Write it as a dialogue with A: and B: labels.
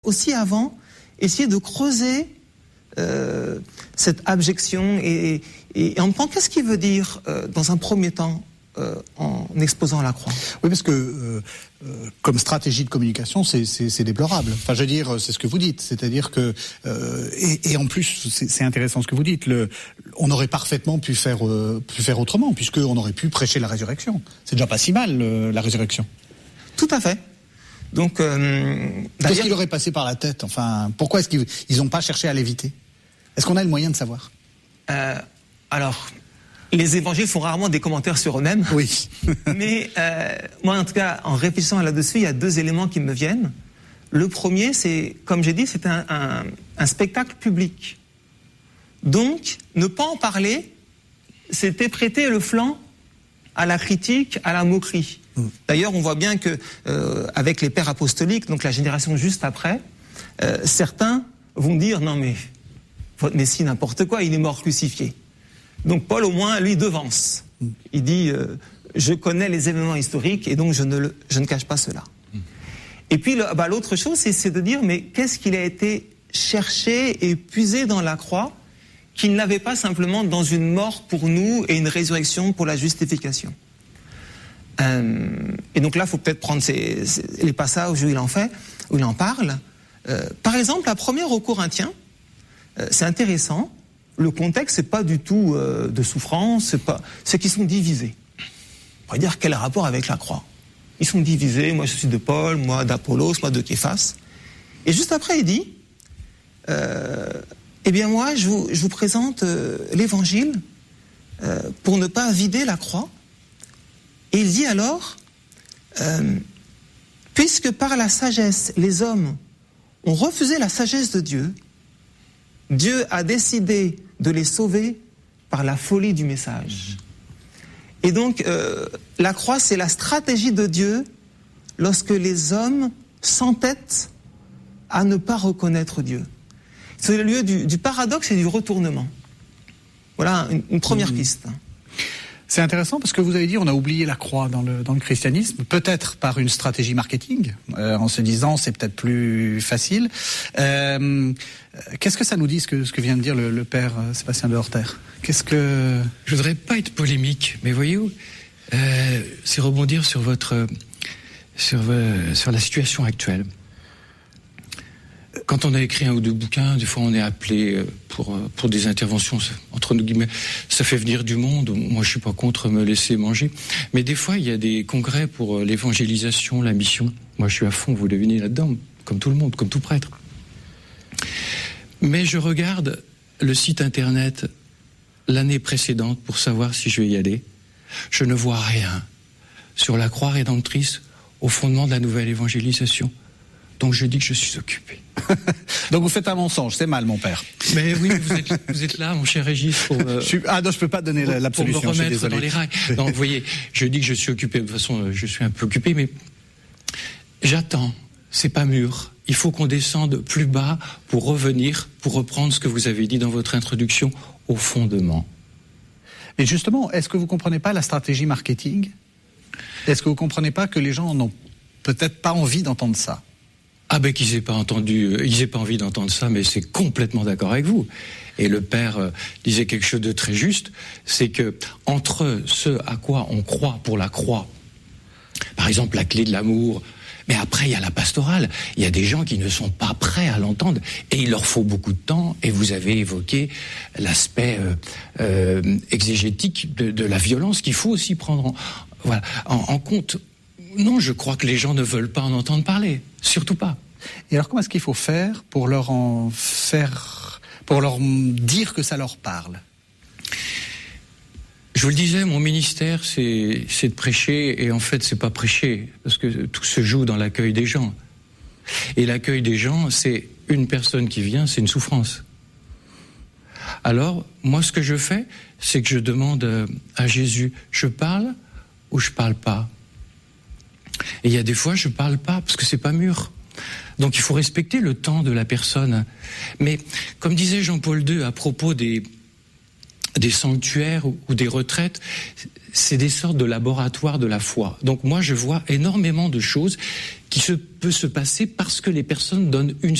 A: Aussi avant, essayer de creuser cette abjection et en même temps, qu'est-ce qu'il veut dire dans un premier temps en exposant la croix?
B: Oui, parce que comme stratégie de communication, c'est déplorable. Enfin, je veux dire, c'est ce que vous dites, c'est-à-dire que et en plus, c'est intéressant ce que vous dites. On aurait parfaitement pu faire autrement, puisqu'on aurait pu prêcher la résurrection. C'est déjà pas si mal la résurrection.
A: Tout à fait. Donc,
B: qu'est-ce qui leur est passé par la tête? Enfin, pourquoi est-ce qu'ils n'ont pas cherché à l'éviter? Est-ce qu'on a le moyen de savoir?
A: Alors, les évangiles font rarement des commentaires sur eux-mêmes.
B: Oui.
A: Mais moi, en tout cas, en réfléchissant là-dessus, il y a deux éléments qui me viennent. Le premier, c'est, comme j'ai dit, c'est un spectacle public. Donc, ne pas en parler, c'était prêter le flanc à la critique, à la moquerie. D'ailleurs, on voit bien que avec les pères apostoliques, donc la génération juste après, certains vont dire non mais votre Messie n'importe quoi, il est mort crucifié. Donc Paul au moins lui devance. Il dit je connais les événements historiques et donc je ne cache pas cela. Et puis l'autre chose c'est de dire mais qu'est-ce qu'il a été cherché et puisé dans la croix qu'il n'avait pas simplement dans une mort pour nous et une résurrection pour la justification. Et donc là, il faut peut-être prendre les passages où il en parle. Par exemple, la première aux Corinthiens, c'est intéressant. Le contexte, c'est pas du tout de souffrance, c'est qu'ils sont divisés. On pourrait dire quel rapport avec la croix. Ils sont divisés. Moi, je suis de Paul, moi d'Apollos, moi de Képhas. Et juste après, il dit eh bien moi, je vous présente l'Évangile pour ne pas vider la croix. Et il dit alors, puisque par la sagesse, les hommes ont refusé la sagesse de Dieu, Dieu a décidé de les sauver par la folie du message. Et donc, la croix, c'est la stratégie de Dieu lorsque les hommes s'entêtent à ne pas reconnaître Dieu. C'est le lieu du paradoxe et du retournement. Voilà une première piste.
B: C'est intéressant parce que vous avez dit on a oublié la croix dans le christianisme, peut-être par une stratégie marketing, en se disant c'est peut-être plus facile. Qu'est-ce que ça nous dit ce que vient de dire le père Sébastien de Horter?
C: Je voudrais pas être polémique, mais voyez-vous, c'est rebondir sur la situation actuelle. Quand on a écrit un ou deux bouquins, des fois on est appelé pour des interventions, entre nous guillemets, ça fait venir du monde. Moi je suis pas contre me laisser manger. Mais des fois il y a des congrès pour l'évangélisation, la mission. Moi je suis à fond, vous devinez, là-dedans, comme tout le monde, comme tout prêtre. Mais je regarde le site internet l'année précédente pour savoir si je vais y aller. Je ne vois rien sur la croix rédemptrice au fondement de la nouvelle évangélisation. Donc je dis que je suis occupé.
B: Donc vous faites un mensonge, c'est mal mon père.
C: Mais oui, vous êtes là, mon cher Régis, pour non,
B: je peux pas donner l'absolution,
C: pour me remettre dans les rails. Non, vous voyez, je dis que je suis occupé, de toute façon, je suis un peu occupé, mais j'attends, c'est pas mûr. Il faut qu'on descende plus bas pour revenir, pour reprendre ce que vous avez dit dans votre introduction, au fondement.
B: Et justement, est-ce que vous comprenez pas la stratégie marketing? Est-ce que vous comprenez pas que les gens n'ont peut-être pas envie d'entendre ça?
C: Ah ben qu'ils aient pas envie d'entendre ça, mais c'est complètement d'accord avec vous. Et le père disait quelque chose de très juste, c'est que entre ce à quoi on croit pour la croix, par exemple la clé de l'amour, mais après il y a la pastorale, il y a des gens qui ne sont pas prêts à l'entendre et il leur faut beaucoup de temps. Et vous avez évoqué l'aspect exégétique de la violence qu'il faut aussi prendre en compte. Non, je crois que les gens ne veulent pas en entendre parler. Surtout pas.
B: Et alors, comment est-ce qu'il faut faire pour leur dire que ça leur parle?
C: Je vous le disais, mon ministère, c'est de prêcher, et en fait, c'est pas prêcher, parce que tout se joue dans l'accueil des gens. Et l'accueil des gens, c'est une personne qui vient, c'est une souffrance. Alors, moi, ce que je fais, c'est que je demande à Jésus, je parle ou je parle pas? Et il y a des fois, je parle pas parce que c'est pas mûr. Donc il faut respecter le temps de la personne. Mais comme disait Jean-Paul II à propos des des sanctuaires ou des retraites, c'est des sortes de laboratoires de la foi. Donc moi, je vois énormément de choses qui peut se passer parce que les personnes donnent une